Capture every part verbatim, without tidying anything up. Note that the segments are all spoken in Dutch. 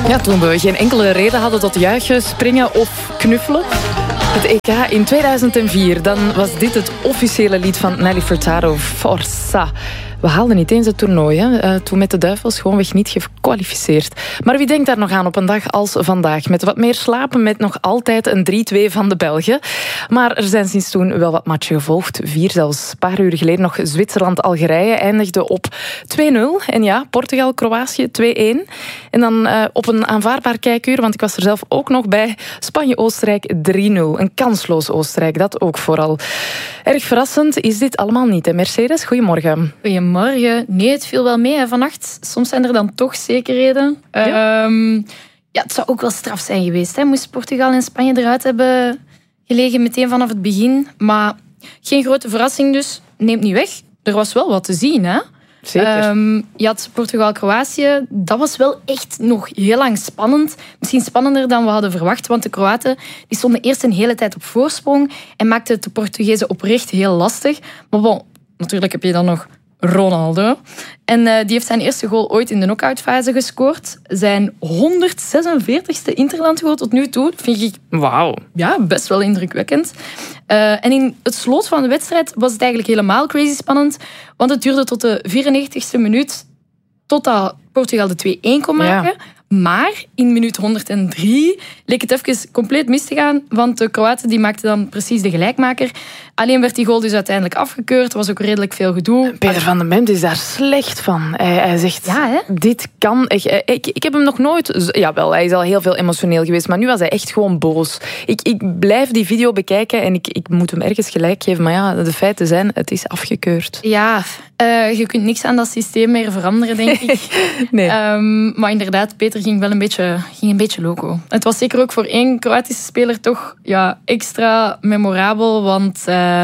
Ja, toen we geen enkele reden hadden tot juichen, springen of knuffelen. Het E K in tweeduizend vier, dan was dit het officiële lied van Nelly Furtado, Forza. We haalden niet eens het toernooi, hè. Uh, toen met de Duivels gewoonweg niet gekwalificeerd. Maar wie denkt daar nog aan op een dag als vandaag? Met wat meer slapen, met nog altijd een drie-twee van de Belgen. Maar er zijn sinds toen wel wat matchen gevolgd. Vier zelfs. Een paar uur geleden nog Zwitserland-Algerije eindigde op twee nul. En ja, Portugal-Kroatië twee-een. En dan uh, op een aanvaardbaar kijkuur, want ik was er zelf ook nog bij, Spanje-Oostenrijk drie nul. Een kansloos Oostenrijk, dat ook vooral. Erg verrassend is dit allemaal niet, hè, Mercedes? Goedemorgen. Goedemorgen. Nee, het viel wel mee hè, vannacht. Soms zijn er dan toch zekerheden. Ja. Um, ja, het zou ook wel straf zijn geweest. Hè. Moest Portugal en Spanje eruit hebben gelegen meteen vanaf het begin. Maar geen grote verrassing dus. Neemt niet weg. Er was wel wat te zien, hè? Zeker. Um, je had Portugal-Kroatië. Dat was wel echt nog heel lang spannend. Misschien spannender dan we hadden verwacht. Want de Kroaten die stonden eerst een hele tijd op voorsprong en maakten het de Portugezen oprecht heel lastig. Maar bon, natuurlijk heb je dan nog Ronaldo. En uh, die heeft zijn eerste goal ooit in de knock-outfase gescoord. Zijn honderdzesenveertigste interlandgoal tot nu toe. Dat vind ik Wauw. Ja, best wel indrukwekkend. Uh, en in het slot van de wedstrijd was het eigenlijk helemaal crazy spannend. Want het duurde tot de vierennegentigste minuut totdat Portugal de twee-een kon maken. Ja. Maar in minuut honderddrie leek het even compleet mis te gaan. Want de Kroaten die maakten dan precies de gelijkmaker. Alleen werd die goal dus uiteindelijk afgekeurd. Er was ook redelijk veel gedoe. Peter van den Bemt is daar slecht van. Hij, hij zegt, ja, hè? dit kan echt... Ik, ik heb hem nog nooit... Jawel, hij is al heel veel emotioneel geweest. Maar nu was hij echt gewoon boos. Ik, ik blijf die video bekijken en ik, ik moet hem ergens gelijk geven. Maar ja, de feiten zijn, het is afgekeurd. Ja, uh, je kunt niks aan dat systeem meer veranderen, denk ik. nee. Um, maar inderdaad, Peter ging wel een beetje, ging een beetje loco. Het was zeker ook voor één Kroatische speler toch ja, extra memorabel. Want uh,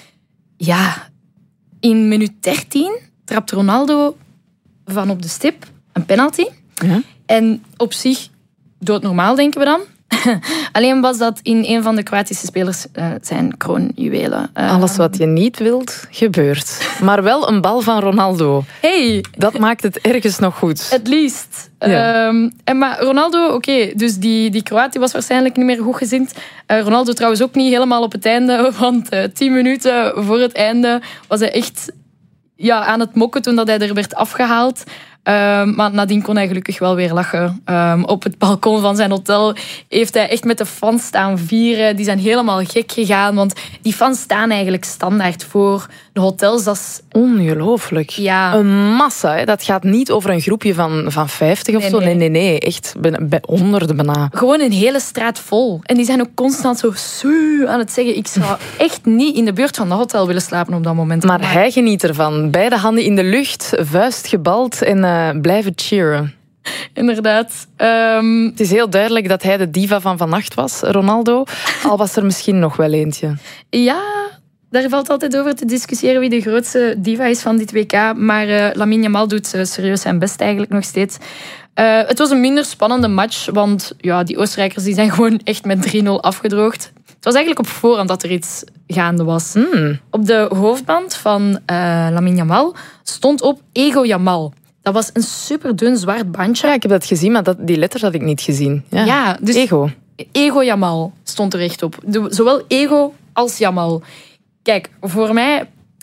ja, in minuut dertien trapt Ronaldo van op de stip een penalty. Ja. En op zich doodnormaal, denken we dan. Alleen was dat in een van de Kroatische spelers uh, zijn kroonjuwelen. Uh, Alles wat je niet wilt, gebeurt. Maar wel een bal van Ronaldo. Hey. Dat maakt het ergens nog goed. At least. Ja. Um, en maar Ronaldo, oké, okay, dus die, die Kroat die was waarschijnlijk niet meer goed gezind. Uh, Ronaldo trouwens ook niet helemaal op het einde, want uh, tien minuten voor het einde was hij echt ja, aan het mokken toen dat hij er werd afgehaald. Um, maar nadien kon hij gelukkig wel weer lachen. Um, op het balkon van zijn hotel heeft hij echt met de fans staan vieren. Die zijn helemaal gek gegaan, want die fans staan eigenlijk standaard voor de hotels. Dat is ongelooflijk. Ja. Een massa. Hè. Dat gaat niet over een groepje van, van vijftig of nee, zo. Nee, nee, nee, nee. Echt bij honderden bijna. Gewoon een hele straat vol. En die zijn ook constant zo su aan het zeggen. Ik zou echt niet in de buurt van dat hotel willen slapen op dat moment. Maar, maar hij geniet ervan. Beide handen in de lucht, vuist gebald en uh, blijven cheeren. Inderdaad. Um... Het is heel duidelijk dat hij de diva van vannacht was, Ronaldo. Al was er misschien nog wel eentje. Ja, daar valt altijd over te discussiëren wie de grootste diva is van dit W K. Maar uh, Lamine Yamal doet uh, serieus zijn best eigenlijk nog steeds. Uh, het was een minder spannende match, want ja, die Oostenrijkers die zijn gewoon echt met drie nul afgedroogd. Het was eigenlijk op voorhand dat er iets gaande was. Mm. Op de hoofdband van uh, Lamine Yamal stond op Ego Yamal. Dat was een superdun zwart bandje. Ja, ik heb dat gezien, maar dat, die letters had ik niet gezien. Ja, ja dus Ego. Ego Yamal stond er echt op. De, zowel Ego als Yamal. Kijk, voor mij...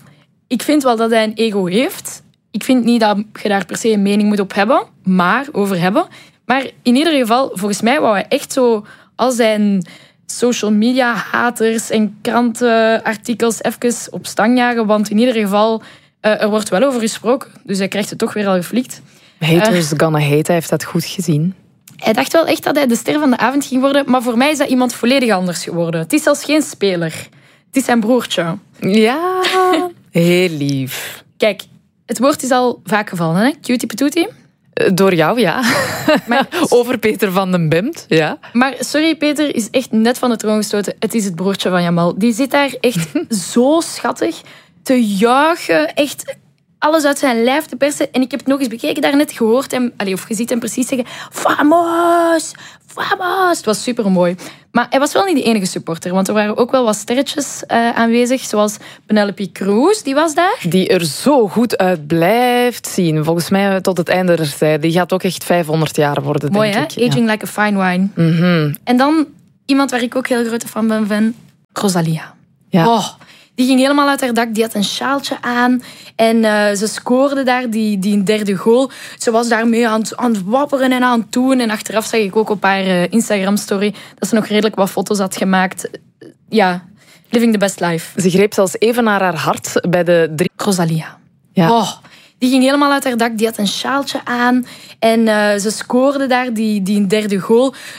Ik vind wel dat hij een ego heeft. Ik vind niet dat je daar per se een mening moet op hebben. Maar, over hebben. Maar in ieder geval, volgens mij wou hij echt zo... Al zijn social media haters en krantenartikels even op stang jagen. Want in ieder geval... Uh, er wordt wel over gesproken, dus hij krijgt het toch weer al geflikt. Haters uh, gonna hate, hij heeft dat goed gezien. Hij dacht wel echt dat hij de ster van de avond ging worden, maar voor mij is dat iemand volledig anders geworden. Het is zelfs geen speler. Het is zijn broertje. Ja, heel lief. Kijk, het woord is al vaak gevallen, hè? Cutie patootie. Door jou, ja. Maar, over Peter van den Bemt, ja. Maar sorry, Peter is echt net van de troon gestoten. Het is het broertje van Yamal. Die zit daar echt zo schattig te juichen. Echt alles uit zijn lijf te persen. En ik heb het nog eens bekeken daarnet, gehoord hem, allez, of je ziet hem precies zeggen, vamos, vamos. Het was supermooi. Maar hij was wel niet de enige supporter, want er waren ook wel wat sterretjes uh, aanwezig, zoals Penelope Cruz, die was daar. Die er zo goed uit blijft zien. Volgens mij tot het einde der tijd. Die gaat ook echt vijfhonderd jaar worden, mooi, denk hè? ik. Aging ja. like a fine wine. Mm-hmm. En dan iemand waar ik ook heel grote fan ben van, Rosalia. Ja. Oh, die ging helemaal uit haar dak. Die had een sjaaltje aan. En uh, ze scoorde daar die, die derde goal. Ze was daarmee aan het, aan het wapperen en aan het doen. En achteraf zag ik ook op haar uh, Instagram-story dat ze nog redelijk wat foto's had gemaakt. Ja, living the best life. Ze greep zelfs even naar haar hart bij de drie... Rosalia. Ja. Oh, die ging helemaal uit haar dak. Die had een sjaaltje aan. En uh, ze scoorde daar die, die derde goal.